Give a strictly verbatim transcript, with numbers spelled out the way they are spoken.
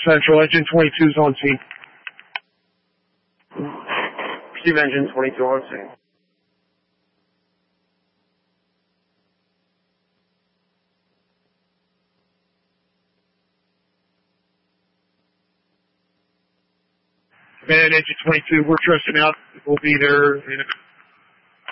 Central, engine twenty-two's on scene. Receive engine twenty-two on scene. Man, engine twenty-two, we're trusting out. We'll be there in a